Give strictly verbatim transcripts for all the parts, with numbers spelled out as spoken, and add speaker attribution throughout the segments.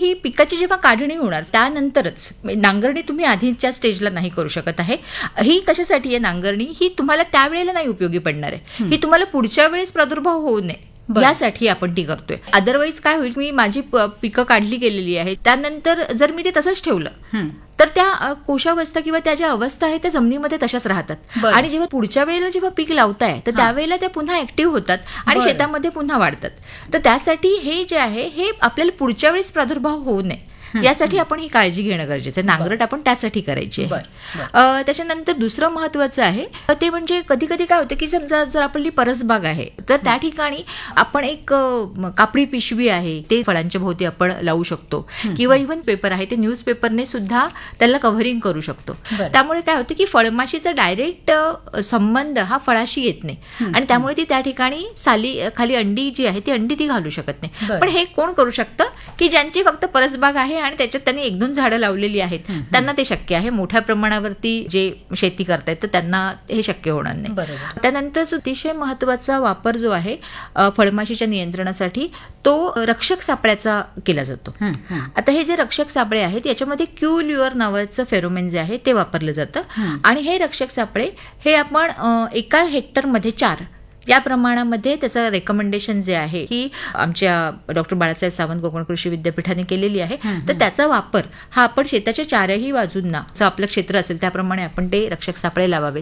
Speaker 1: ही पिकाची जेव्हा काढणी होणार त्यानंतरच, नांगरणी तुम्ही आधीच्या स्टेजला नाही करू शकत आहे. ही कशासाठी आहे नांगरणी? ही तुम्हाला त्यावेळेला नाही उपयोगी पडणार आहे, ही तुम्हाला पुढच्या वेळेस प्रादुर्भाव होऊ नये यासाठी आपण ती करतोय. अदरवाईज काय होईल, मी माझी पिकं काढली गेलेली आहे, त्यानंतर जर मी ते तसंच ठेवलं तर त्या कोशावस्था किंवा त्या ज्या अवस्था आहेत त्या जमिनीमध्ये तशाच राहतात आणि जेव्हा पुढच्या वेळेला जेव्हा पीक लावताय तर त्यावेळेला त्या पुन्हा ऍक्टिव्ह होतात आणि शेतामध्ये पुन्हा वाढतात. तर त्यासाठी हे जे आहे हे आपल्याला पुढच्या वेळेस प्रादुर्भाव होऊ नये यासाठी आपण ही काळजी घेणं गरजेचं आहे. नांगरट आपण त्यासाठी करायची आहे. त्याच्यानंतर दुसरं महत्वाचं आहे ते म्हणजे कधी कधी काय होतं की समजा जर आपली परसबाग आहे तर त्या ठिकाणी आपण एक कापडी पिशवी आहे ते फळांच्या भोवती आपण लावू शकतो किंवा इव्हन पेपर आहे ते न्यूज पेपरने सुद्धा त्याला कव्हरिंग करू शकतो. त्यामुळे काय होतं की फळमाशीचा डायरेक्ट संबंध हा फळाशी येत नाही आणि त्यामुळे ती त्या ठिकाणी साली खाली अंडी जी आहे ती अंडी ती घालू शकत नाही. पण हे कोण करू शकतं की ज्यांची फक्त परसबाग आहे आणि त्याच्यात त्यांनी एक दोन झाडं लावलेली आहेत त्यांना ते शक्य आहे. मोठ्या प्रमाणावरती जे शेती करतायत तर त्यांना हे शक्य होणार नाही. त्यानंतर अतिशय महत्वाचा वापर जो आहे फळमाशीच्या नियंत्रणासाठी तो रक्षक सापळ्याचा केला जातो. आता हे जे रक्षक सापळे आहेत याच्यामध्ये क्यू ल्युअर नावाचं फेरोमेन जे आहे ते वापरलं जातं आणि हे रक्षक सापळे हे आपण एका हेक्टरमध्ये चार या प्रमाणामध्ये त्याचं रेकमेंडेशन जे आहे ही आमच्या डॉक्टर बाळासाहेब सावंत कोकण कृषी विद्यापीठाने केलेली आहे. तर त्याचा वापर हा आपण शेताच्या चारही बाजूंना जर आपलं क्षेत्र असेल त्याप्रमाणे आपण ते रक्षक सापळे लावावेत.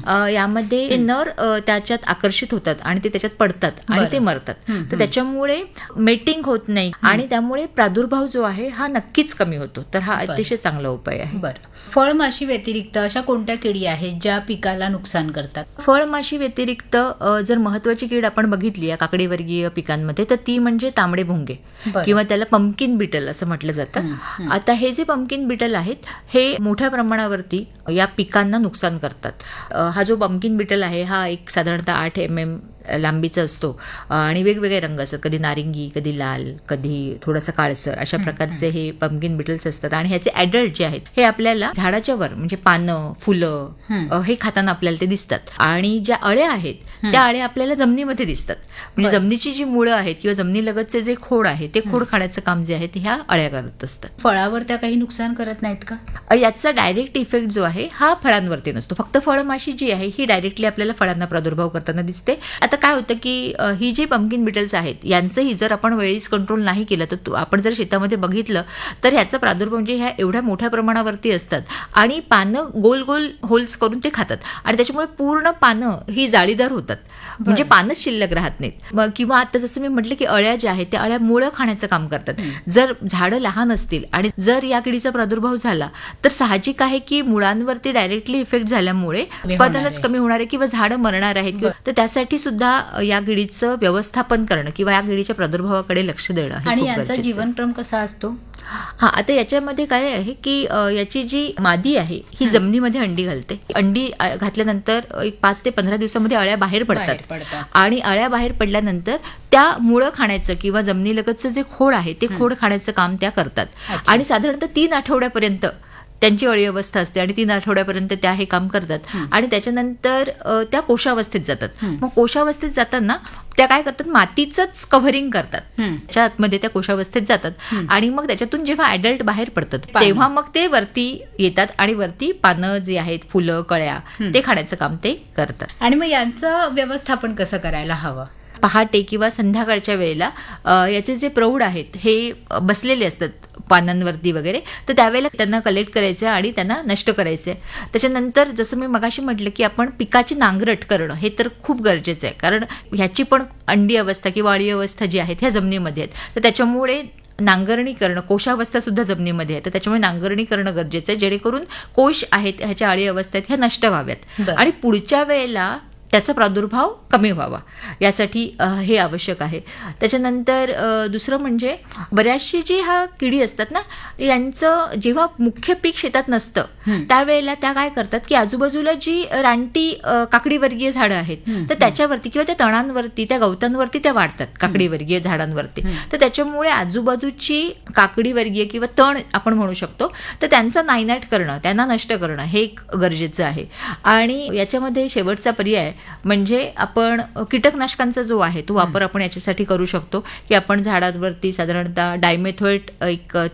Speaker 1: यामध्ये नर त्याच्यात आकर्षित होतात आणि ते त्याच्यात पडतात आणि ते मरतात. तर त्याच्यामुळे मेटिंग होत नाही आणि त्यामुळे प्रादुर्भाव जो आहे हा नक्कीच कमी होतो. तर हा अतिशय चांगला उपाय आहे.
Speaker 2: बरं, फळमाशी व्यतिरिक्त अशा कोणत्या किडी आहेत ज्या पिकाला नुकसान करतात?
Speaker 1: फळमाशी व्यतिरिक्त जर महत्वाची कीड आपण बघितली या काकडीवर्गीय पिकांमध्ये तर ती म्हणजे तांबडे भुंगे किंवा त्याला पंपकिन बिटल असं म्हटलं जातं. आता हे जे पंपकिन बिटल आहेत हे मोठ्या प्रमाणावरती या पिकांना नुकसान करतात. हा जो पंपकिन बिटल आहे हा एक साधारणतः आठ एम एम लांबीचा असतो आणि वेगवेगळे रंग असतात, कधी नारिंगी, कधी लाल, कधी थोडासा काळसर, अशा प्रकारचे हे पंपकिन बिटल्स असतात. आणि ह्याचे ऍडल्ट जे आहेत हे आपल्याला झाडाच्या वर म्हणजे पानं, फुलं हे खाताना आपल्याला ते दिसतात आणि ज्या अळ्या आहेत त्या अळ्या आपल्याला जमिनीमध्ये दिसतात. म्हणजे जमिनीची जी मुळं आहेत किंवा जमिनीलगतचे जे खोड आहे ते खोड खाण्याचं काम जे आहे ते ह्या अळ्या करत असतात.
Speaker 2: फळावर त्या काही नुकसान करत नाहीत का?
Speaker 1: याचा डायरेक्ट इफेक्ट जो आहे हा फळांवरती नसतो. फक्त फळमाशी जी आहे ही डायरेक्टली आपल्याला फळांना प्रादुर्भाव करताना दिसते. आता काय होतं की ही जी पंपकिन बिटल्स आहेत यांचंही जर आपण वेळीच कंट्रोल नाही केलं तर आपण जर शेतामध्ये बघितलं तर ह्याचा प्रादुर्भाव म्हणजे ह्या एवढ्या मोठ्या प्रमाणावरती असतात आणि पानं गोल गोल होल्स करून ते खातात आणि त्याच्यामुळे पूर्ण पानं ही जाळीदार होतात, म्हणजे पानच शिल्लक राहत नाहीत. किंवा आता जसं मी म्हटलं की अळ्या ज्या आहेत त्या अळ्या मुळं खाण्याचं काम करतात. जर झाडं लहान असतील आणि जर या किडीचा प्रादुर्भाव झाला तर साहजिक आहे की मुळांवरती डायरेक्टली इफेक्ट झाल्यामुळे उत्पादनच कमी होणार आहे किंवा झाडं मरणार आहेत. तर त्यासाठी सुद्धा या किडीचं व्यवस्थापन करणं किंवा या किडीच्या प्रादुर्भावाकडे लक्ष देणं.
Speaker 2: आणि याचा जीवनक्रम कसा असतो?
Speaker 1: हा, आता याच्यामध्ये काय आहे की याची जी मादी आहे ही जमिनीमध्ये अंडी घालते. अंडी घातल्यानंतर एक पाच ते पंधरा दिवसामध्ये अळ्या बाहेर पडतात आणि अळ्या बाहेर पडल्यानंतर त्या मुळं खाण्याचं किंवा जमिनीलगतचं जे खोड आहे ते खोड खाण्याचं काम त्या करतात आणि साधारणतः तीन आठवड्यापर्यंत त्यांची अळी अवस्था असते आणि तीन आठवड्यापर्यंत त्या हे काम करतात आणि त्याच्यानंतर त्या कोशावस्थेत जातात. मग कोशावस्थेत जाताना त्या काय करतात, मातीचंच कव्हरिंग करतात, त्याच्या आतमध्ये त्या कोशावस्थेत जातात आणि मग त्याच्यातून जेव्हा ऍडल्ट बाहेर पडतात तेव्हा मग ते वरती येतात आणि वरती पानं जे आहेत, फुलं, कळ्या ते खाण्याचं काम ते करतात.
Speaker 2: आणि मग यांचं व्यवस्थापन कसं करायला हवं?
Speaker 1: पहाटे किंवा संध्याकाळच्या वेळेला याचे जे प्रौढ आहेत हे बसलेले असतात पानांवरती वगैरे, तर त्यावेळेला त्यांना कलेक्ट करायचं आणि त्यांना नष्ट करायचं. त्याच्यानंतर जसं मी मगाशी म्हटलं की आपण पिकाची नांगरट करणं हे तर खूप गरजेचं आहे, कारण ह्याची पण अंडी अवस्था किंवा अळी अवस्था जी आहेत ह्या जमिनीमध्ये आहेत. तर त्याच्यामुळे नांगरणी करणं, कोशावस्था सुद्धा जमिनीमध्ये आहे तर त्याच्यामुळे नांगरणी करणं गरजेचं आहे जेणेकरून कोश आहेत ह्याच्या अळी अवस्था आहेत ह्या नष्ट व्हाव्यात आणि पुढच्या वेळेला त्याचा प्रादुर्भाव कमी व्हावा यासाठी हे आवश्यक आहे. त्याच्यानंतर दुसरं म्हणजे बऱ्याचशी जी ह्या किडी असतात ना यांचं जेव्हा मुख्य पीक शेतात नसतं त्यावेळेला त्या काय करतात की आजूबाजूला जी रानटी काकडीवर्गीय झाडं आहेत तर त्याच्यावरती किंवा त्या तणांवरती त्या गवतांवरती त्या वाढतात काकडीवर्गीय झाडांवरती. तर त्याच्यामुळे आजूबाजूची काकडीवर्गीय किंवा तण आपण म्हणू शकतो तर त्यांचा नायनाट करणं, त्यांना नष्ट करणं हे एक गरजेचं आहे. आणि याच्यामध्ये शेवटचा पर्याय म्हणजे आपण कीटकनाशकांचा जो आहे तो वापर आपण याच्यासाठी करू शकतो की आपण झाडांवरती साधारणतः डायमेथोएट एक